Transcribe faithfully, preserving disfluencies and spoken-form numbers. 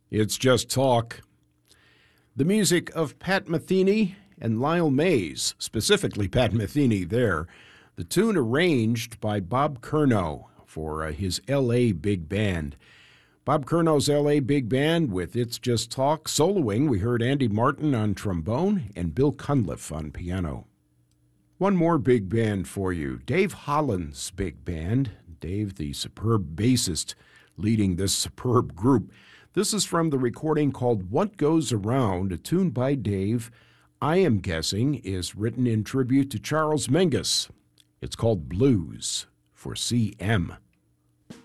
It's Just Talk. The music of Pat Metheny and Lyle Mays, specifically Pat Metheny there. The tune arranged by Bob Curnow for uh, his L A Big Band. Bob Curnow's L A Big Band with It's Just Talk. Soloing, we heard Andy Martin on trombone and Bill Cunliffe on piano. One more big band for you, Dave Holland's Big Band. Dave, the superb bassist, leading this superb group. This is from the recording called What Goes Around, a tune by Dave, I am guessing, is written in tribute to Charles Mingus. It's called Blues for C M.